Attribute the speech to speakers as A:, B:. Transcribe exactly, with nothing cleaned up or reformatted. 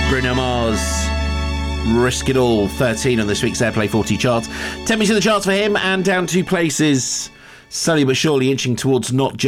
A: Bruno Mars, Risk It All, thirteen on this week's Airplay forty chart. ten minutes in the charts for him, and down two places, slowly but surely inching towards not just